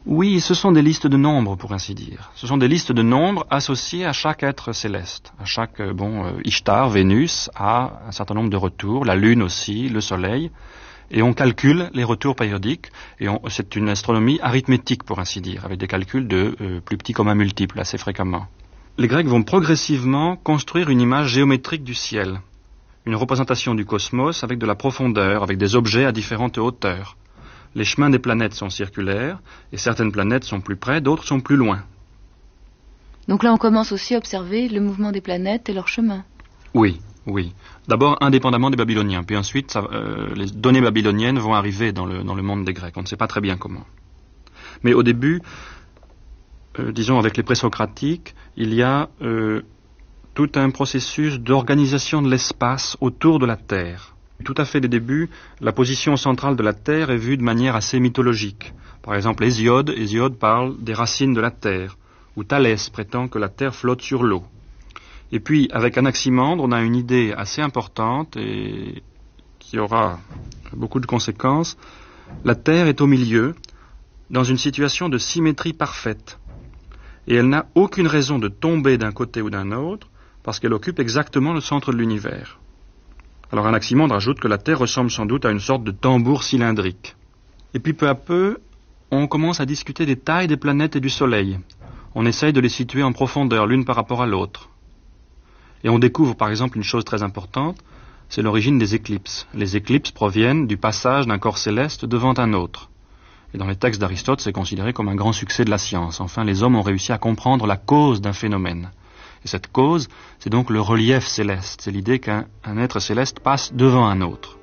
Oui, ce sont des listes de nombres, pour ainsi dire. Ce sont des listes de nombres associées à chaque être céleste. À chaque, Ishtar, Vénus, a un certain nombre de retours, la Lune aussi, le Soleil. Et on calcule les retours périodiques, et c'est une astronomie arithmétique, pour ainsi dire, avec des calculs de plus petits communs multiples, assez fréquemment. Les Grecs vont progressivement construire une image géométrique du ciel, une représentation du cosmos avec de la profondeur, avec des objets à différentes hauteurs. Les chemins des planètes sont circulaires, et certaines planètes sont plus près, d'autres sont plus loin. Donc là, on commence aussi à observer le mouvement des planètes et leur chemin. Oui. D'abord indépendamment des Babyloniens, puis ensuite les données babyloniennes vont arriver dans le monde des Grecs. On ne sait pas très bien comment. Mais au début, disons avec les présocratiques, il y a tout un processus d'organisation de l'espace autour de la Terre. Tout à fait dès le début, la position centrale de la Terre est vue de manière assez mythologique. Par exemple, Hésiode parle des racines de la Terre, ou Thalès prétend que la Terre flotte sur l'eau. Et puis, avec Anaximandre, on a une idée assez importante et qui aura beaucoup de conséquences. La Terre est au milieu, dans une situation de symétrie parfaite. Et elle n'a aucune raison de tomber d'un côté ou d'un autre, parce qu'elle occupe exactement le centre de l'univers. Alors Anaximandre ajoute que la Terre ressemble sans doute à une sorte de tambour cylindrique. Et puis peu à peu, on commence à discuter des tailles des planètes et du Soleil. On essaye de les situer en profondeur, l'une par rapport à l'autre. Et on découvre par exemple une chose très importante, c'est l'origine des éclipses. Les éclipses proviennent du passage d'un corps céleste devant un autre. Et dans les textes d'Aristote, c'est considéré comme un grand succès de la science. Enfin, les hommes ont réussi à comprendre la cause d'un phénomène. Et cette cause, c'est donc le relief céleste. C'est l'idée qu'un être céleste passe devant un autre.